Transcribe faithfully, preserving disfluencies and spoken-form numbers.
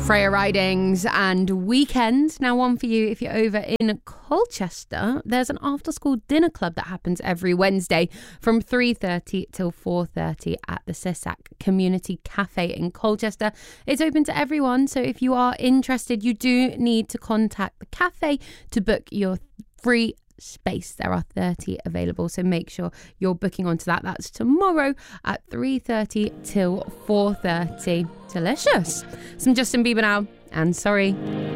Freya Ridings and Weekend. Now one for you if you're over in Colchester. There's an after school dinner club that happens every Wednesday from three thirty till four thirty at the Cessac Community Cafe in Colchester. It's open to everyone, so if you are interested, you do need to contact the cafe to book your free space. There are thirty available, so make sure you're booking onto that. That's tomorrow at three thirty till four thirty. Delicious. Some Justin Bieber now, and Sorry.